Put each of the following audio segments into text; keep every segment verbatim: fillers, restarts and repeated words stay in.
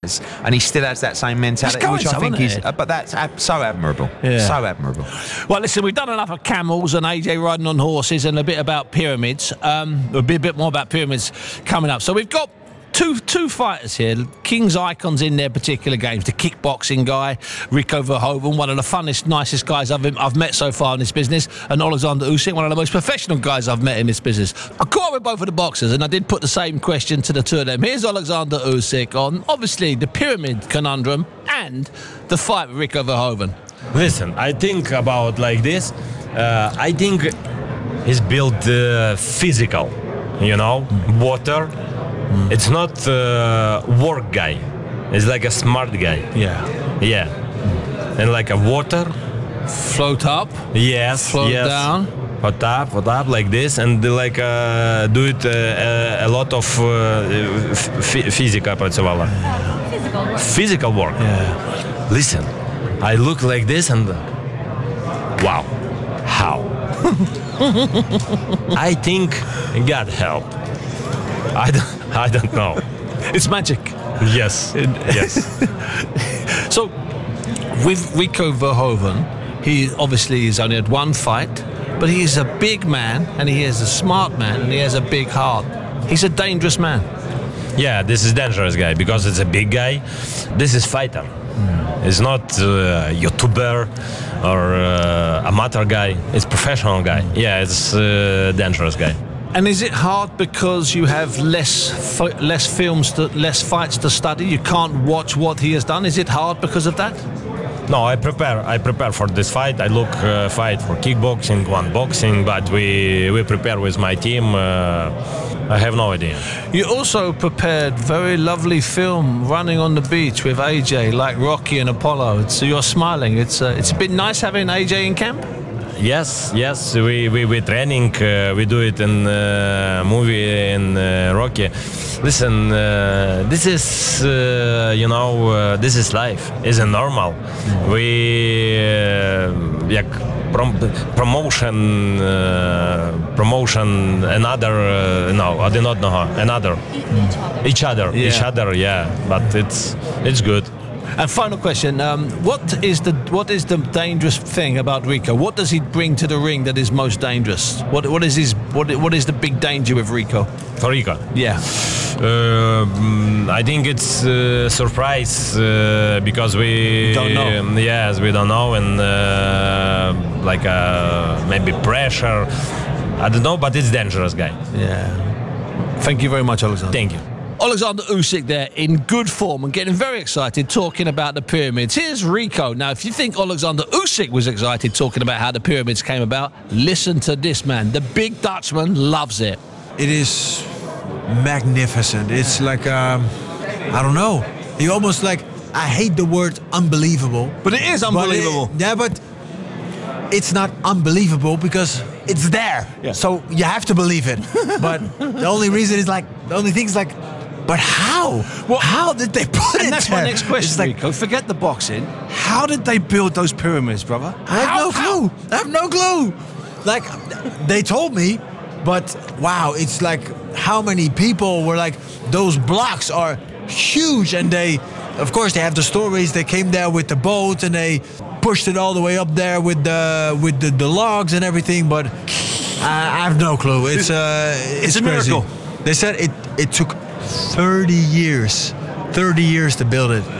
years, and he still has that same mentality, going which I some, think isn't is. it? Uh, but that's ab- so admirable. Yeah. So admirable. Well, listen, we've done enough of camels and A J riding on horses and a bit about pyramids. Um, there'll be a bit more about pyramids coming up. So we've got two two fighters here, King's icons in their particular games. The kickboxing guy, Rico Verhoeven, one of the funnest, nicest guys I've I've met so far in this business, and Alexander Usyk, one of the most professional guys I've met in this business. I caught up with both of the boxers, and I did put the same question to the two of them. Here's Alexander Usyk on, obviously, the pyramid conundrum and the fight with Rico Verhoeven. Listen, I think about like this. Uh, I think he's built uh, physical, you know, water. Mm. It's not uh, work guy. It's like a smart guy. Yeah. Yeah. Mm. And like a water. Float up. Yes. Float yes. down. Float up, float up like this, and like uh, do it uh, a lot of uh, f- physical працювала. Physical work. Physical work. Yeah. Listen, I look like this and wow, how? I think God help. I don't. I don't know. It's magic. Yes. Yes. So, with Rico Verhoeven, he obviously has only had one fight, but he is a big man, and he is a smart man, and he has a big heart. He's a dangerous man. Yeah, this is dangerous guy because it's a big guy. This is fighter. Mm. It's not a YouTuber or uh, amateur guy. It's professional guy. Yeah, it's a dangerous guy. And is it hard because you have less fi- less films, to, less fights to study? You can't watch what he has done. Is it hard because of that? No, I prepare. I prepare for this fight. I look uh, fight for kickboxing, one boxing, but we we prepare with my team. Uh, I have no idea. You also prepared very lovely film, Running on the Beach with A J, like Rocky and Apollo. So you're smiling. It's uh, it's been nice having A J in camp. Yes, yes, we we we training. Uh, we do it in uh, movie in uh, Rocky. Listen, uh, this is uh, you know uh, this is life. It's normal. Mm. We uh, як prom- promotion uh, promotion another uh, no один одного another mm. each other yeah. each other yeah. But it's it's good. And final question: um, What is the what is the dangerous thing about Rico? What does he bring to the ring that is most dangerous? What what is his what what is the big danger with Rico? For Rico, yeah. Uh, I think it's a uh, surprise uh, because we don't know. Um, yes, we don't know, and uh, like uh, maybe pressure. I don't know, but it's dangerous guy. Yeah. Thank you very much, Alexander. Thank you. Alexander Usyk there in good form and getting very excited talking about the pyramids. Here's Rico. Now, if you think Alexander Usyk was excited talking about how the pyramids came about, listen to this man. The big Dutchman loves it. It is magnificent. It's like, um, I don't know. You almost like, I hate the word unbelievable. But it is unbelievable. But it, yeah, but it's not unbelievable because it's there. Yeah. So you have to believe it. But the only reason is like, the only thing is like, but how? Well, how did they put it And that's there? my next question, It's like, Rico. Forget the boxing. How did they build those pyramids, brother? I have How- no clue. I have no clue. Like, they told me, but wow, it's like how many people were like, those blocks are huge. And they, of course, they have the stories. They came there with the boat and they pushed it all the way up there with the with the, the logs and everything. But I, I have no clue. It's uh, it's, It's a crazy. miracle. They said it it took thirty years, thirty years to build it.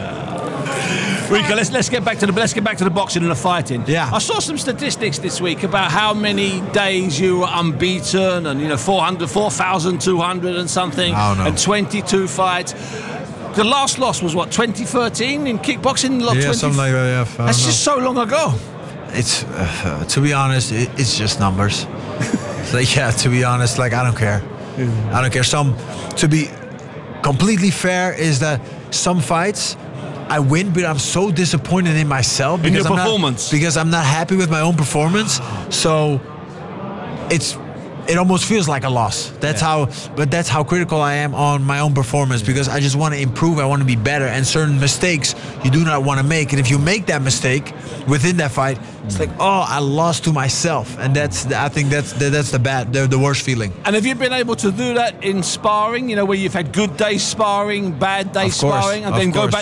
Rico, let's let's get back to the let's get back to the boxing and the fighting. Yeah. I saw some statistics this week about how many days you were unbeaten, and you know four hundred, four thousand two hundred and something, Oh, no. and twenty-two fights. The last loss was what, twenty thirteen in kickboxing? Yeah, twenty something like that. Yeah, I don't That's know. just so long ago. It's uh, to be honest, it, it's just numbers. Like, yeah, to be honest, like I don't care. I don't care. Some, to be completely fair, is that some fights I win, but I'm so disappointed in myself In because your I'm performance. not, because I'm not happy with my own performance. So it's it almost feels like a loss. That's Yeah. how, but that's how critical I am on my own performance because I just want to improve. I want to be better, and certain mistakes you do not want to make. And if you make that mistake within that fight, it's like, oh, I lost to myself, and that's the, I think that's the, that's the bad, the, the worst feeling. And have you been able to do that in sparring? You know, where you've had good days sparring, bad days Of course, sparring, and of then go course. back